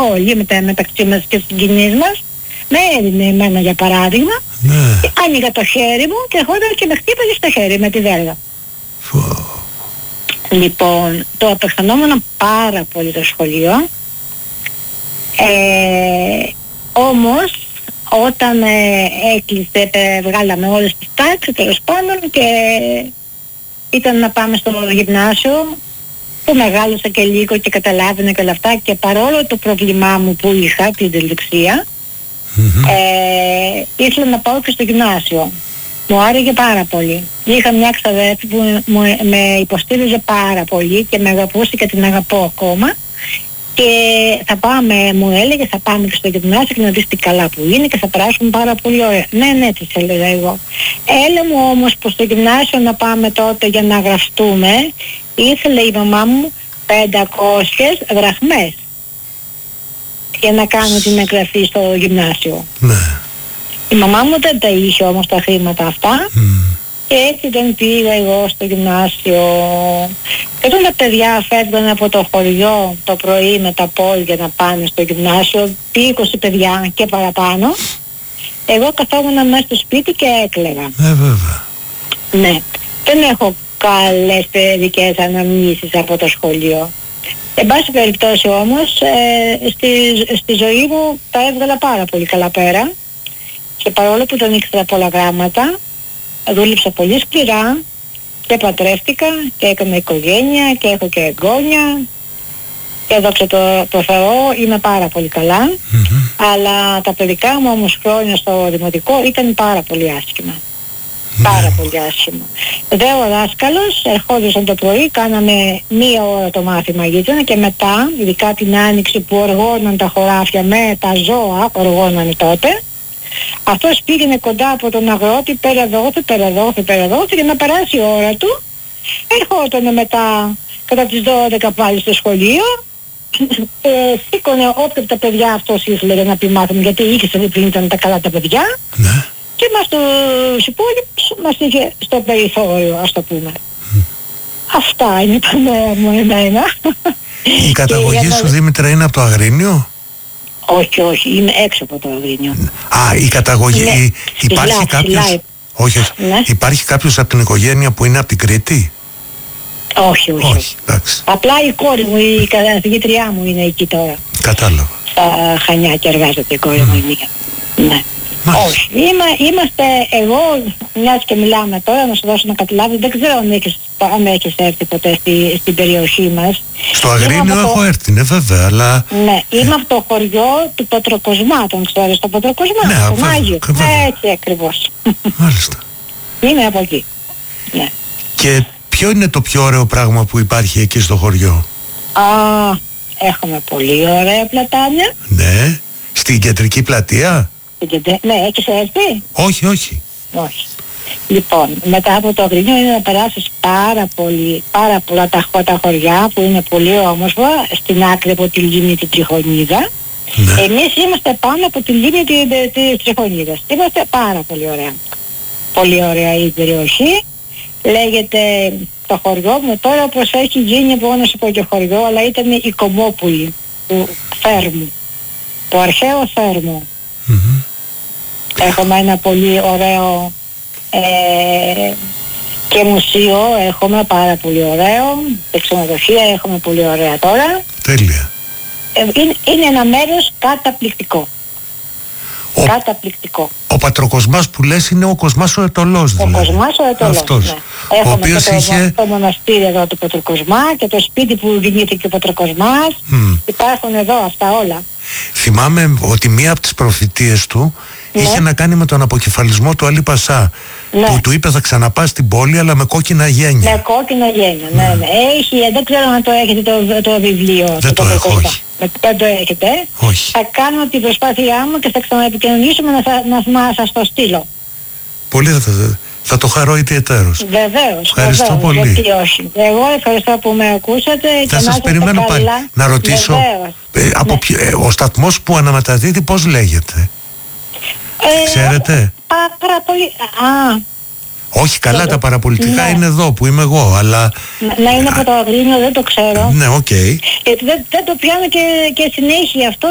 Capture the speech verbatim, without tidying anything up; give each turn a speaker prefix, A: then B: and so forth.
A: όλοι μετα, μεταξύ μας και συγκινείς μας, με έδινε εμένα για παράδειγμα,
B: ναι.
A: και άνοιγα το χέρι μου και ερχόταν και με χτύπαγε στο χέρι με τη δέργα.
B: Φω.
A: Λοιπόν, το απεχθανόμουν πάρα πολύ το σχολείο, ε, όμως όταν ε, έκλεισε, ε, βγάλαμε όλες τις τάξεις τέλος πάντων και ήταν να πάμε στο γυμνάσιο, που μεγάλωσα και λίγο και καταλάβαινα και όλα αυτά, και παρόλο το πρόβλημά μου που είχα, την τελειξία, mm-hmm. ε, ήθελα να πάω και στο γυμνάσιο. Μου άρεγε πάρα πολύ. Είχα μια ξαδέρφη που μου, με υποστήριζε πάρα πολύ και με αγαπούσε και την αγαπώ ακόμα, και θα πάμε, μου έλεγε, θα πάμε και στο γυμνάσιο και να δεις τι καλά που είναι και θα περάσουμε πάρα πολύ ωραία. Ναι, ναι, της έλεγα εγώ. Έλα μου όμως που στο γυμνάσιο να πάμε τότε για να γραφτούμε, ήθελε η μαμά μου πεντακόσιες δραχμές για να κάνω την εγγραφή στο γυμνάσιο.
B: Ναι.
A: Η μαμά μου δεν τα είχε όμως τα χρήματα αυτά, mm. και έτσι δεν πήγα εγώ στο γυμνάσιο. Και όταν τα παιδιά φεύγαν από το χωριό το πρωί με τα πόδια να πάνε στο γυμνάσιο, είκοσι παιδιά και παραπάνω, εγώ καθόμουν μέσα στο σπίτι και έκλαιγα.
B: Ε, βέβαια.
A: Ναι. Δεν έχω καλές παιδικές αναμνήσεις από το σχολείο. Εν πάση περιπτώσει όμως, ε, στη, στη ζωή μου τα έβγαλα πάρα πολύ καλά πέρα, και παρόλο που δεν ήξερα πολλά γράμματα, δούλεψα πολύ σκληρά και παντρεύτηκα και έκανα οικογένεια και έχω και εγγόνια και δόξα το, το Θεό είμαι πάρα πολύ καλά, mm-hmm. αλλά τα παιδικά μου όμως χρόνια στο δημοτικό ήταν πάρα πολύ άσχημα. Mm-hmm. Πάρα πολύ άσχημα. Δε ο δάσκαλος ερχόντουσαν το πρωί, κάναμε μία ώρα το μάθημα γίτζανα, και μετά, ειδικά την άνοιξη που οργώναν τα χωράφια με τα ζώα, οργώναν τότε, αυτός πήγαινε κοντά από τον αγρότη, πέρα δόθε, πέρα δόθε, πέρα δόθε, για να περάσει η ώρα του. Ερχόταν μετά κατά τις δώδεκα πάλι στο σχολείο, ε, σήκωνε όποια από τα παιδιά αυτός ήθελε να πει μάθημα, γιατί ήξερε πριν ήταν τα καλά τα παιδιά, ναι. Και μας τους υπόλοιπους μας είχε στο περιθώριο, ας το πούμε. Mm. Αυτά είναι τα νέα μου εμένα.
B: Η καταγωγή σου, Δήμητρα, είναι από το Αγρίνιο?
A: Όχι, όχι, είμαι έξω από το Αγρίνιο.
B: Α, η καταγωγή, ναι. η, υπάρχει Λάψη, κάποιος, Λάι. όχι, όχι. Ναι. Υπάρχει κάποιος από την οικογένεια που είναι από την Κρήτη?
A: Όχι, όχι. όχι. Απλά η κόρη μου, η καθηγήτριά μου είναι εκεί τώρα.
B: Κατάλαβα.
A: Στα Χανιά και εργάζεται η κόρη μου. Mm. Ναι. Μάλιστα. Όχι, Είμα, είμαστε εγώ, μιας και μιλάμε τώρα, να σου δώσω να καταλάβεις, δεν ξέρω αν έχεις, αν έχεις έρθει ποτέ στη, στην περιοχή μας.
B: Στο Αγρίνιο έχω το... έρθει, ναι βέβαια, αλλά...
A: Ναι, είμαι από το χωριό του Πατροκοσμά, τον ξέρεις, το Πατροκοσμά,
B: ναι,
A: το Μάγιο. Ναι, έτσι ακριβώς.
B: Μάλιστα.
A: Είμαι από εκεί, ναι.
B: Και ποιο είναι το πιο ωραίο πράγμα που υπάρχει εκεί στο χωριό?
A: Α, έχουμε πολύ ωραία πλατάνια.
B: Ναι, στην κεντρική πλατεία.
A: Ναι, έχεις έρθει?
B: Όχι, όχι.
A: Όχι. Λοιπόν, μετά από το Αγρίνιο είναι να περάσεις πάρα πολύ, πάρα πολλά τα, τα χωριά που είναι πολύ όμορφα, στην άκρη από τη λίμνη της Τριχονίδα. Ναι. Εμείς είμαστε πάνω από τη λίμνη της Τριχονίδας. Είμαστε πάρα πολύ ωραία. Πολύ ωραία η περιοχή. Λέγεται το χωριό μου τώρα, όπως έχει γίνει, μπορώ να σου πω και χωριό, αλλά ήταν η Κομμόπουλη του Θέρμου, το αρχαίο Θέρμου. Mm-hmm. Έχουμε ένα πολύ ωραίο ε, και μουσείο, έχουμε πάρα πολύ ωραίο, και ξενοδοχεία έχουμε πολύ ωραία τώρα.
B: Τέλεια.
A: Ε, είναι, είναι ένα μέρος καταπληκτικό. Ο, καταπληκτικό.
B: Ο Πατροκοσμάς που λες είναι ο Κοσμάς ο Ετωλός, δηλαδή.
A: Ο Κοσμάς ο Ετωλός,
B: αυτός,
A: ναι. Έχουμε
B: ο οποίος
A: και το,
B: είχε...
A: το μοναστήρι εδώ του Πατροκοσμά και το σπίτι που γεννήθηκε ο Πατροκοσμάς. Mm. Υπάρχουν εδώ αυτά όλα.
B: Θυμάμαι ότι μία από τις προφητείες του, ναι, είχε να κάνει με τον αποκεφαλισμό του Αλή Πασά, ναι, που του είπε θα ξαναπάς στην πόλη αλλά με κόκκινα γένια.
A: Με κόκκινα γένια, ναι, ναι. ναι. Έχει, δεν ξέρω αν το έχετε το, το βιβλίο.
B: Δεν το, το έχω, όχι.
A: Δεν το έχετε.
B: Όχι.
A: Θα κάνω την προσπάθειά μου και θα ξαναεπικοινωνήσουμε να, να, να σας το στείλω.
B: Πολύ θα, θα το χαρώ ιδιαιτέρως.
A: Βεβαίως.
B: Ευχαριστώ
A: βεβαίως,
B: πολύ.
A: Γιατί όχι. Εγώ ευχαριστώ που με ακούσατε.
B: Θα σας περιμένω πάλι. Να ρωτήσω, ε, από ναι. ποιο, ε, ο σταθμός που αναμεταδίδει πώς λέγεται? Ε, Ξέρετε?
A: Πάρα, πάρα πολύ. Α.
B: Όχι, καλά, τα παραπολιτικά, ναι, είναι εδώ που είμαι εγώ, αλλά...
A: Να είναι από το Αγρίνιο, δεν το ξέρω.
B: Ναι, οκ. Okay.
A: Γιατί δεν, δεν το πιάνω και, και συνέχεια αυτό.